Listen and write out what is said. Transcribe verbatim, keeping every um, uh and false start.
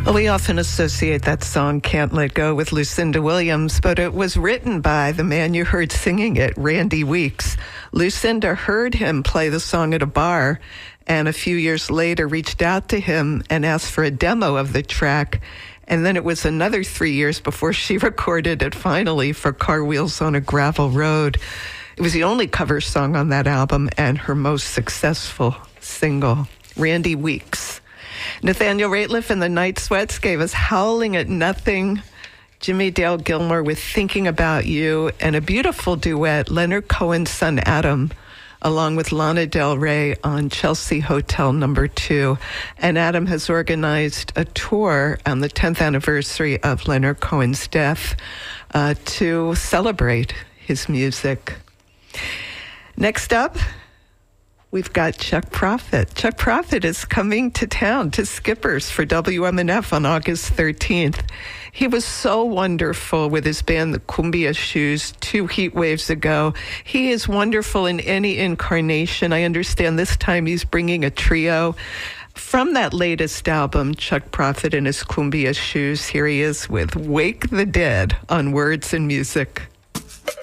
Well, we often associate that song, Can't Let Go, with Lucinda Williams, but it was written by the man you heard singing it, Randy Weeks. Lucinda heard him play the song at a bar, and a few years later reached out to him and asked for a demo of the track. And then it was another three years before she recorded it finally for Car Wheels on a Gravel Road. It was the only cover song on that album and her most successful single. Randy Weeks. Nathaniel Rateliff and the Night Sweats gave us Howling at Nothing. Jimmy Dale Gilmore with Thinking About You, and a beautiful duet, Leonard Cohen's son Adam, along with Lana Del Rey on Chelsea Hotel Number Two. And Adam has organized a tour on the tenth anniversary of Leonard Cohen's death uh, to celebrate his music. Next up, we've got Chuck Prophet. Chuck Prophet is coming to town, to Skippers, for W M N F on August thirteenth. He was so wonderful with his band, the Cumbia Shoes, two heat waves ago. He is wonderful in any incarnation. I understand this time he's bringing a trio. From that latest album, Chuck Prophet and his Cumbia Shoes, here he is with Wake the Dead on Words and Music.